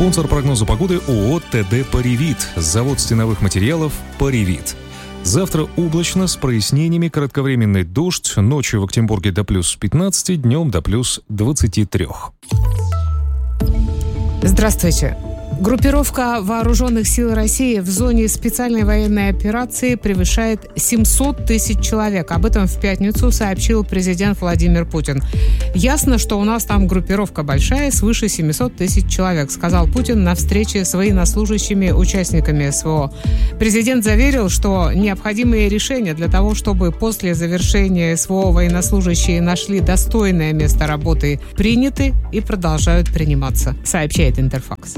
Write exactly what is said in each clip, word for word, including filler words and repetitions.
Спонсор прогноза погоды ООО «ТД Паривит». Завод стеновых материалов «Паривит». Завтра облачно с прояснениями, кратковременный дождь, ночью в Актенбурге до плюс пятнадцати, днем до плюс двадцати трёх. Здравствуйте. Группировка Вооруженных сил России в зоне специальной военной операции превышает семьсот тысяч человек. Об этом в пятницу сообщил президент Владимир Путин. «Ясно, что у нас там группировка большая, свыше семисот тысяч человек», сказал Путин на встрече с военнослужащими участниками СВО. Президент заверил, что необходимые решения для того, чтобы после завершения СВО военнослужащие нашли достойное место работы, приняты и продолжают приниматься, сообщает Интерфакс.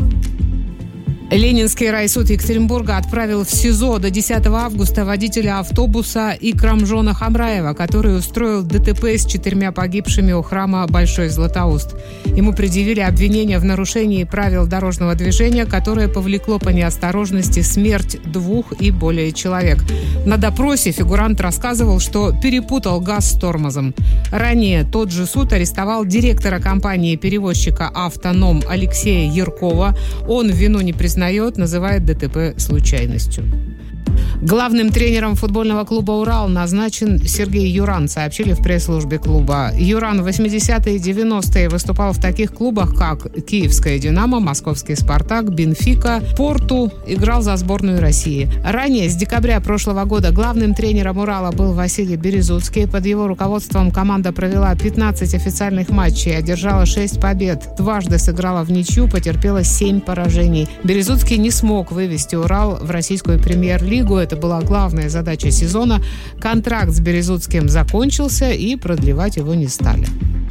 Ленинский райсуд Екатеринбурга отправил в СИЗО до десятого августа водителя автобуса Икрамжона Хамраева, который устроил ДТП с четырьмя погибшими у храма Большой Златоуст. Ему предъявили обвинение в нарушении правил дорожного движения, которое повлекло по неосторожности смерть двух и более человек. На допросе фигурант рассказывал, что перепутал газ с тормозом. Ранее тот же суд арестовал директора компании-перевозчика «Автоном» Алексея Яркова. Он вину не признает, называет ДТП случайностью. Главным тренером футбольного клуба «Урал» назначен Сергей Юран, сообщили в пресс-службе клуба. Юран в восьмидесятые и девяностые выступал в таких клубах, как Киевская «Динамо», Московский «Спартак», Бенфика, Порту, играл за сборную России. Ранее, с декабря прошлого года, главным тренером «Урала» был Василий Березуцкий. Под его руководством команда провела пятнадцать официальных матчей, одержала шесть побед, дважды сыграла в ничью, потерпела семь поражений. Березуцкий не смог вывести «Урал» в российскую премьер-лигу. Это была главная задача сезона. Контракт с Березуцким закончился, и продлевать его не стали.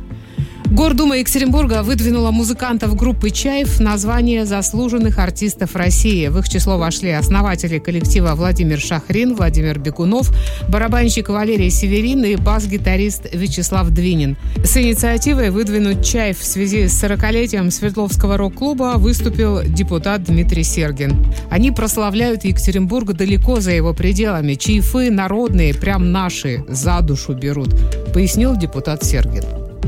Гордума Екатеринбурга выдвинула музыкантов группы «Чайф» на звание заслуженных артистов России. В их число вошли основатели коллектива Владимир Шахрин, Владимир Бегунов, барабанщик Валерий Северин и бас-гитарист Вячеслав Двинин. С инициативой выдвинуть «Чайф» в связи с сорокалетием Свердловского рок-клуба выступил депутат Дмитрий Сергин. Они прославляют Екатеринбург далеко за его пределами. Чайфы народные, прям наши, за душу берут, пояснил депутат Сергин.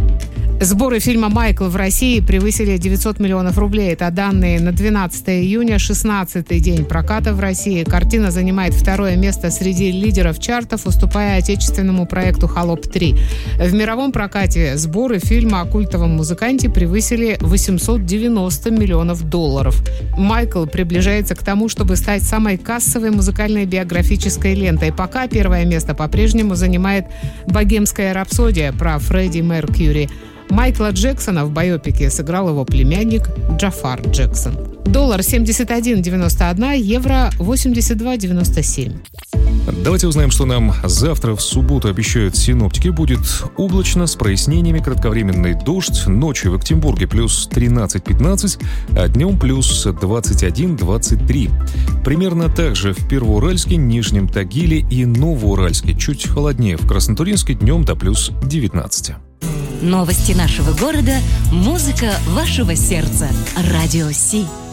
Сборы фильма «Майкл» в России превысили девятьсот миллионов рублей. Это данные на двенадцатое июня, шестнадцатый день проката в России. Картина занимает второе место среди лидеров чартов, уступая отечественному проекту «Холоп три». В мировом прокате сборы фильма о культовом музыканте превысили восемьсот девяносто миллионов долларов. «Майкл» приближается к тому, чтобы стать самой кассовой музыкальной биографической лентой. Пока первое место по-прежнему занимает «Богемская рапсодия» про Фредди Меркьюри. Майкла Джексона в байопике сыграл его племянник Джафар Джексон. Доллар семьдесят один девяносто один, евро восемьдесят два девяносто семь. Давайте узнаем, что нам завтра в субботу обещают синоптики. Будет облачно с прояснениями, кратковременный дождь. Ночью в Актенбурге плюс тринадцать-пятнадцать, а днем плюс двадцать один двадцать три. Примерно так же в Первоуральске, Нижнем Тагиле и Новоуральске. Чуть холоднее в Краснотурьинске, днем до плюс девятнадцати. Новости нашего города, музыка вашего сердца. Радио Си.